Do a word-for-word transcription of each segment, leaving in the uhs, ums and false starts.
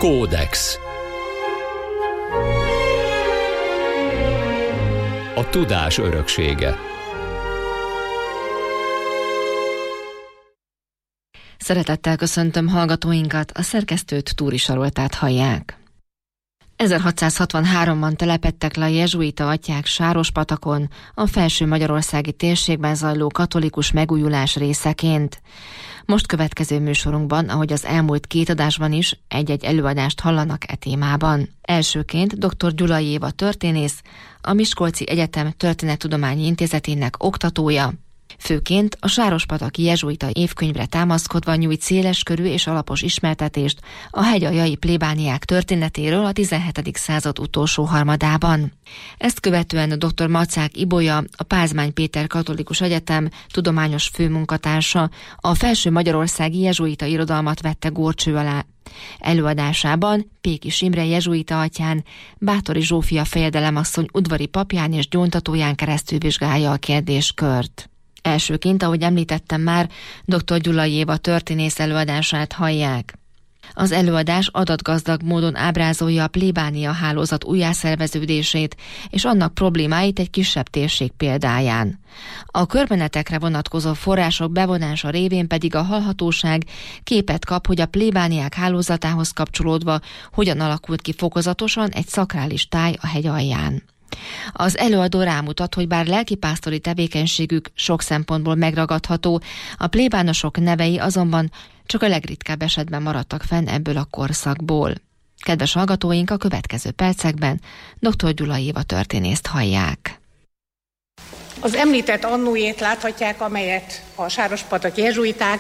Kódex. A tudás öröksége. Szeretettel köszöntöm hallgatóinkat, a szerkesztőt, Túri Saroltát hallják. ezerhatszázhatvanháromban telepedtek le a jezsuita atyák Sárospatakon, a felső magyarországi térségben zajló katolikus megújulás részeként. Most következő műsorunkban, ahogy az elmúlt két adásban is, egy-egy előadást hallanak e témában. Elsőként dr. Gyulai Éva történész, a Miskolci Egyetem Történettudományi Intézetének oktatója. Főként a sárospataki jezsuita évkönyvre támaszkodva nyújt széleskörű és alapos ismertetést a hegyaljai plébániák történetéről a tizenhetedik század utolsó harmadában. Ezt követően dr. Macák Ibolya, a Pázmány Péter Katolikus Egyetem tudományos főmunkatársa a felső magyarországi jezsuita irodalmat vette górcső alá. Előadásában Pékis Imre jezsuita atyán, Báthori Zsófia fejedelemasszony udvari papján és gyóntatóján keresztül vizsgálja a kérdéskört. Elsőként, ahogy említettem már, dr. Gyulai Éva történész előadását hallják. Az előadás adatgazdag módon ábrázolja a plébánia hálózat újjászerveződését és annak problémáit egy kisebb térség példáján. A körbenetekre vonatkozó források bevonása révén pedig a hallhatóság képet kap, hogy a plébániák hálózatához kapcsolódva hogyan alakult ki fokozatosan egy szakrális táj a hegy alján. Az előadó rámutat, hogy bár lelkipásztori tevékenységük sok szempontból megragadható, a plébánosok nevei azonban csak a legritkább esetben maradtak fenn ebből a korszakból. Kedves hallgatóink, a következő percekben dr. Gyulai Éva történészt hallják. Az említett annójét láthatják, amelyet a sárospataki jezsuiták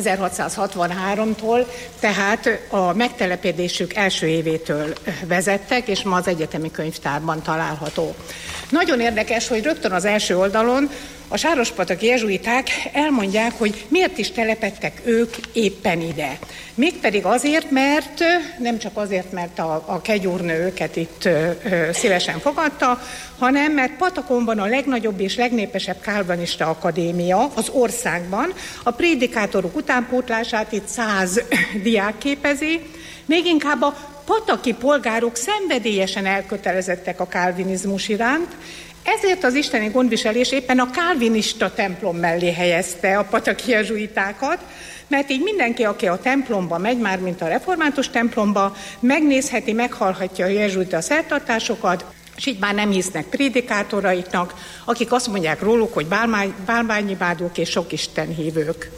ezerhatszázhatvanháromtól, tehát a megtelepedésük első évétől vezettek, és ma az egyetemi könyvtárban található. Nagyon érdekes, hogy rögtön az első oldalon a sárospataki jezsuiták elmondják, hogy miért is telepedtek ők éppen ide. Mégpedig azért, mert nem csak azért, mert a, a kegyúrnő őket itt ö, ö, szívesen fogadta, hanem mert Patakon van a legnagyobb és legnépesebb kálvinista akadémia az országban. A prédikátorok utánpótlását itt száz diák képezi, még inkább a pataki polgárok szenvedélyesen elkötelezettek a kálvinizmus iránt, ezért az isteni gondviselés éppen a kálvinista templom mellé helyezte a pataki jezsuitákat, mert így mindenki, aki a templomba megy, már mint a református templomba, megnézheti, meghallhatja a jezsuita szertartásokat, és így már nem hisznek prédikátoraiknak, akik azt mondják róluk, hogy bálványimádók és sok istenhívők.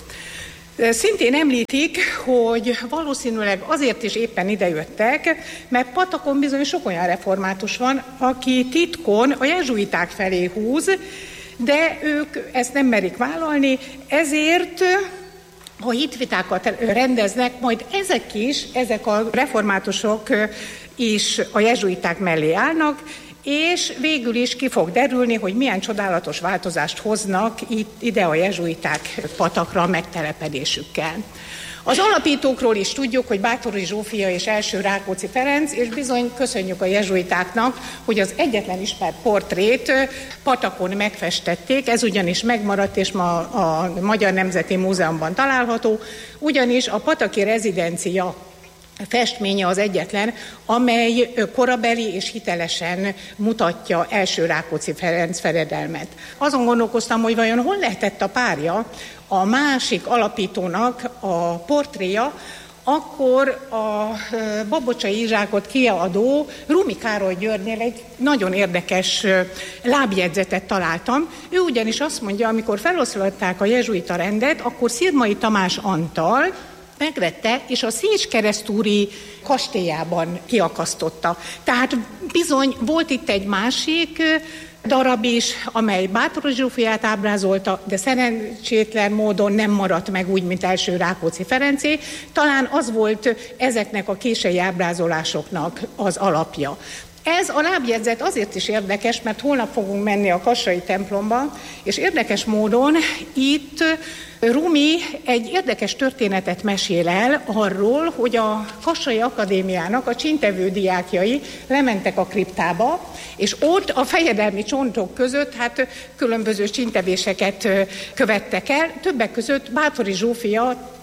Szintén említik, hogy valószínűleg azért is éppen idejöttek, mert Patakon bizony sok olyan református van, aki titkon a jezsuiták felé húz, de ők ezt nem merik vállalni, ezért ha hitvitákat rendeznek, majd ezek is, ezek a reformátusok is a jezsuiták mellé állnak, és végül is ki fog derülni, hogy milyen csodálatos változást hoznak itt, ide a jezsuiták Patakra a megtelepedésükkel. Az alapítókról is tudjuk, hogy Báthori Zsófia és első Rákóczi Ferenc, és bizony köszönjük a jezsuitáknak, hogy az egyetlen ismert portrét Patakon megfestették, ez ugyanis megmaradt, és ma a Magyar Nemzeti Múzeumban található, ugyanis a pataki rezidencia festménye az egyetlen, amely korabeli és hitelesen mutatja első Rákóczi Ferenc fejedelmet. Azon gondolkoztam, hogy vajon hol lehetett a párja a másik alapítónak a portréja, akkor a Babocsai Izsákot kiadó Rumi Károly Györgynél egy nagyon érdekes lábjegyzetet találtam. Ő ugyanis azt mondja, amikor feloszlatták a jezsuita rendet, akkor Szirmai Tamás Antal megvette, és a Szécs-Keresztúri kastélyában kiakasztotta. Tehát bizony volt itt egy másik darab is, amely Báthori Zsófiát ábrázolta, de szerencsétlen módon nem maradt meg úgy, mint első Rákóczi Ferencé. Talán az volt ezeknek a késői ábrázolásoknak az alapja. Ez a lábjegyzet azért is érdekes, mert holnap fogunk menni a kassai templomba, és érdekes módon itt Rumi egy érdekes történetet mesél el arról, hogy a Kassai Akadémiának a csintevő diákjai lementek a kriptába, és ott a fejedelmi csontok között hát különböző csintevéseket követtek el, többek között Báthori Zsófia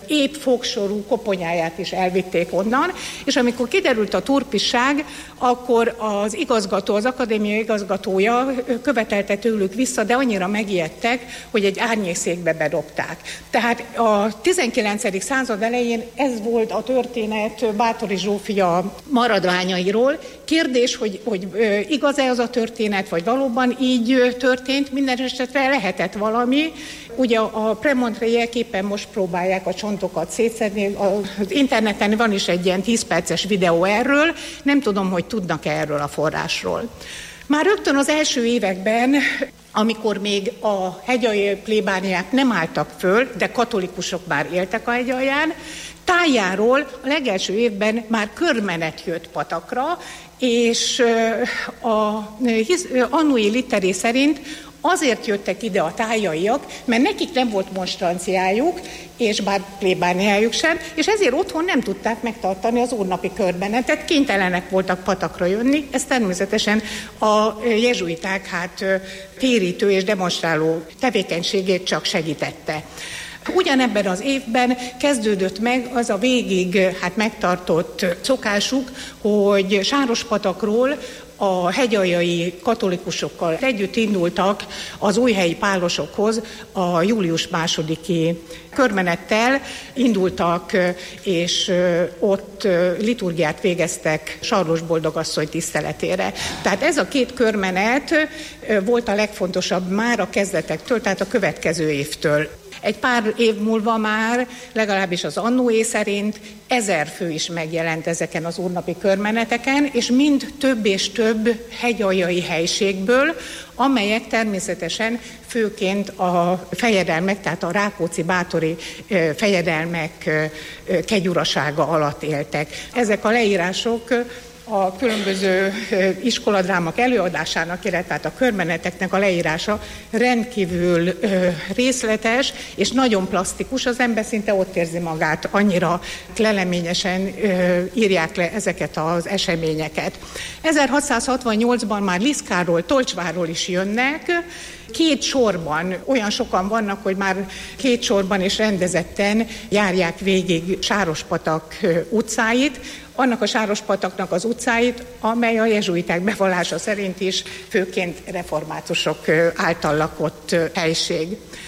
épp fogsorú koponyáját is elvitték onnan, és amikor kiderült a turpisság, akkor az igazgató, az akadémia igazgatója követelte tőlük vissza, de annyira megijedtek, hogy egy árnyékszékbe bedobták. Tehát a tizenkilencedik század elején ez volt a történet Báthory Zsófia maradványairól. Kérdés, hogy, hogy igaz-e az a történet, vagy valóban így történt, minden esetre lehetett valami. Ugye a Premontré-ek éppen most próbálják a csontokat szétszedni, az interneten van is egy ilyen tíz perces videó erről, nem tudom, hogy tudnak erről a forrásról. Már rögtön az első években, amikor még a hegyaljai plébániák nem álltak föl, de katolikusok már éltek a hegyalján, tájáról a legelső évben már körmenet jött patakra, és a Annui Litteré szerint azért jöttek ide a tájaiak, mert nekik nem volt monstranciájuk, és bár plébániájuk sem, és ezért otthon nem tudták megtartani az úrnapi körbenetet, kénytelenek voltak patakra jönni. Ez természetesen a jezsuiták hát térítő és demonstráló tevékenységét csak segítette. Ugyanebben az évben kezdődött meg az a végig hát megtartott szokásuk, hogy Sárospatakról a hegyaljai katolikusokkal együtt indultak az újhelyi pálosokhoz a július másodiki körmenettel, indultak, és ott liturgiát végeztek Sarlós boldogasszony tiszteletére. Tehát ez a két körmenet volt a legfontosabb már a kezdetektől, tehát a következő évtől. Egy pár év múlva már, legalábbis az Annué szerint, ezer fő is megjelent ezeken az úrnapi körmeneteken, és mind több és több hegyaljai helységből, amelyek természetesen főként a fejedelmek, tehát a rákóczi-báthori fejedelmek kegyurasága alatt éltek. Ezek a leírások a különböző iskoladrámak előadásának, illetve tehát a körmeneteknek a leírása rendkívül részletes, és nagyon plasztikus, az ember szinte ott érzi magát, annyira leleményesen írják le ezeket az eseményeket. ezerhatszázhatvannyolcban már Liszkáról, Tolcsvárról is jönnek, két sorban, olyan sokan vannak, hogy már két sorban és rendezetten járják végig Sárospatak utcáit, annak a Sárospataknak az utcáit, amely a jezsuiták bevallása szerint is főként reformátusok által lakott helység.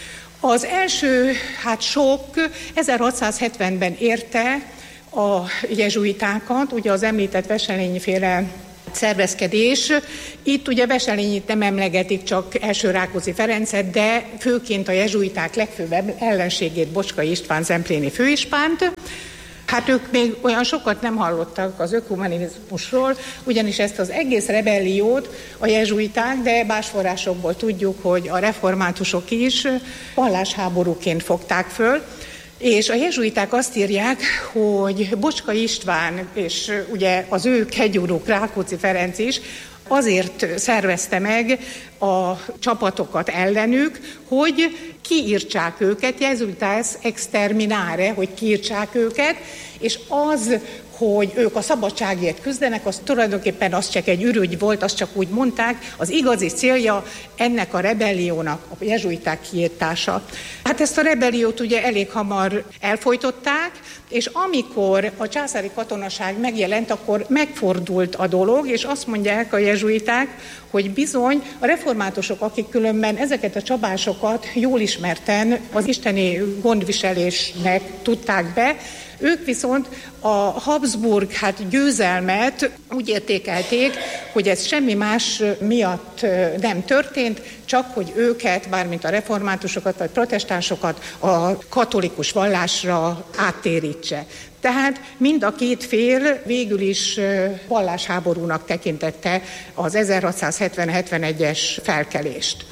Az első hát sok ezerhatszázhetvenben érte a jezsuitákat, ugye az említett Wesselényi-féle szervezkedés. Itt ugye Wesselényit nem emlegetik, csak első Rákóczi Ferencet, de főként a jezsuiták legfőbb ellenségét, Bocskai István zempléni főispánt. Hát ők még olyan sokat nem hallottak az ökumenizmusról, ugyanis ezt az egész rebelliót a jezsuiták, de más forrásokból tudjuk, hogy a reformátusok is vallásháborúként fogták föl, és a jezsuiták azt írják, hogy Bocskai István és ugye az ő kegyuruk Rákóczi Ferenc is azért szervezte meg a csapatokat ellenük, hogy kiírtsák őket, jezuitas exterminare, hogy kiírtsák őket, és az, hogy ők a szabadságért küzdenek, az tulajdonképpen az csak egy ürügy volt, azt csak úgy mondták, az igazi célja ennek a rebelliónak a jezsuiták kiírtása. Hát ezt a rebelliót ugye elég hamar elfojtották, és amikor a császári katonaság megjelent, akkor megfordult a dolog, és azt mondják a jezsuiták, hogy bizony a reformátusok, akik különben ezeket a csapásokat jól ismerten az isteni gondviselésnek tudták be, ők viszont a Habsburg hát győzelmet úgy értékelték, hogy ez semmi más miatt nem történt, csak hogy őket, bármint a reformátusokat vagy protestánsokat a katolikus vallásra áttérítse. Tehát mind a két fél végül is vallásháborúnak tekintette az ezerhatszázhetven-hetvenegyes felkelést.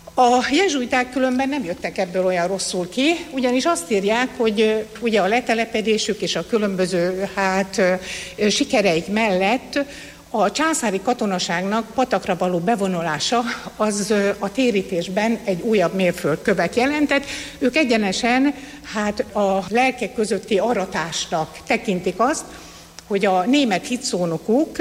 A jezsuiták különben nem jöttek ebből olyan rosszul ki, ugyanis azt írják, hogy ugye a letelepedésük és a különböző hát, sikereik mellett a császári katonaságnak patakra való bevonulása az a térítésben egy újabb mérföldkövet jelentett. Ők egyenesen hát a lelkek közötti aratásnak tekintik azt, hogy a német hitszónokuk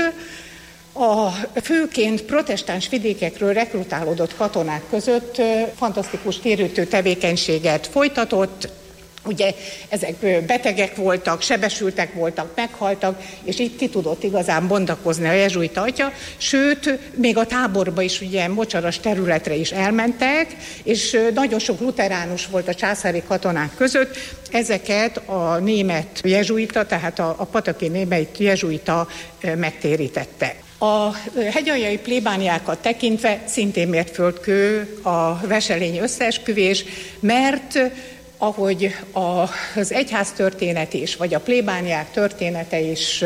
a főként protestáns vidékekről rekrutálódott katonák között fantasztikus térítő tevékenységet folytatott, Ugye ezek betegek voltak, sebesültek voltak, meghaltak, és így ki tudott igazán bontakozni a jezsuita atya, sőt, még a táborba is ugye mocsaras területre is elmentek, és nagyon sok luteránus volt a császári katonák között, ezeket a német jezsuita, tehát a, a pataki német jezsuita megtérítette. A hegyaljai plébániákat tekintve szintén mérföldkő a veselényi összeesküvés, mert ahogy az egyház történet is, vagy a plébániák története is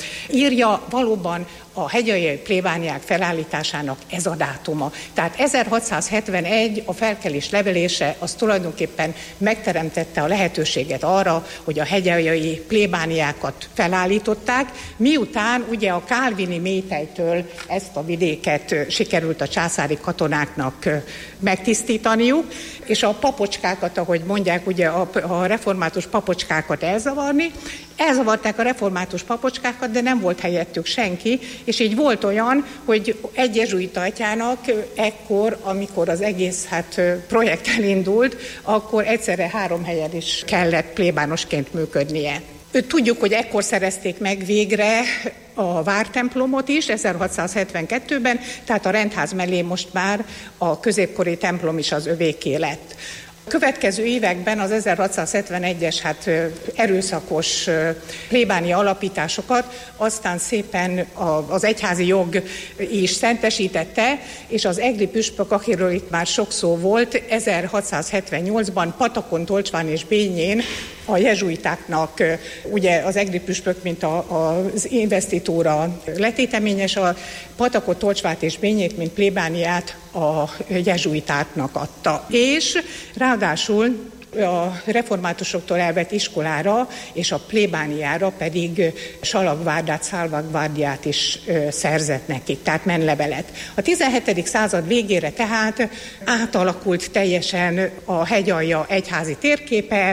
írja, valóban a hegyaljai plébániák felállításának ez a dátuma. Tehát ezerhatszázhetvenegy a felkelés levelése az tulajdonképpen megteremtette a lehetőséget arra, hogy a hegyaljai plébániákat felállították, miután ugye a kálvini métejtől ezt a vidéket sikerült a császári katonáknak megtisztítaniuk, és a papocskákat, ahogy mondják, ugye a, a református papocskákat elzavarni. Elzavarták a református papocskákat, de nem volt helyettük senki, és így volt olyan, hogy egy jezsuita atyának ekkor, amikor az egész hát, projekt elindult, akkor egyszerre három helyen is kellett plébánosként működnie. Tudjuk, hogy ekkor szerezték meg végre a vártemplomot is, ezerhatszázhetvenkettőben, tehát a rendház mellé most már a középkori templom is az övéké lett. A következő években az ezerhatszázhetvenegyes hát erőszakos plébánia alapításokat aztán szépen az egyházi jog is szentesítette, és az egri püspök, akiről itt már sok szó volt, ezerhatszázhetvennyolcban Patakon, Tolcsván és Bényén a jezsuitáknak, ugye az egri püspök, mint a, az investitúra letéteményes, a Patakot, Tolcsvát és Bényét, mint plébániát a jezsuitáknak adta. És ráadásul a reformátusoktól elvett iskolára és a plébániára pedig salagvárdát, szálvagvárdiát is szerzett nekik, tehát menlevelet. A tizenhetedik század végére tehát átalakult teljesen a hegyalja egyházi térképe,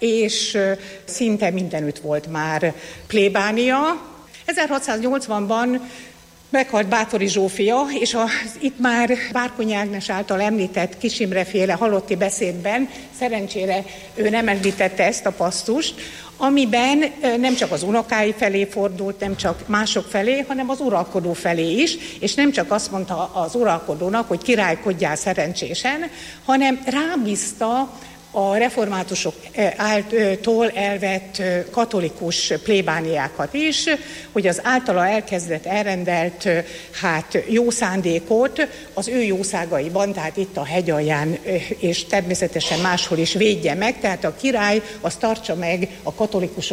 és szinte mindenütt volt már plébánia. ezerhatszáznyolcvanban meghalt Báthori Zsófia, és az itt már Várkonyi Ágnes által említett Kis Imre-féle halotti beszédben, szerencsére ő nem említette ezt a passztust, amiben nem csak az unokái felé fordult, nem csak mások felé, hanem az uralkodó felé is, és nem csak azt mondta az uralkodónak, hogy királykodjál szerencsésen, hanem rábízta a reformátusoktól elvett katolikus plébániákat is, hogy az általa elkezdett, elrendelt hát, jó szándékot az ő jószágaiban, tehát itt a hegyalján és természetesen máshol is védje meg, tehát a király az tartsa meg a katolikusok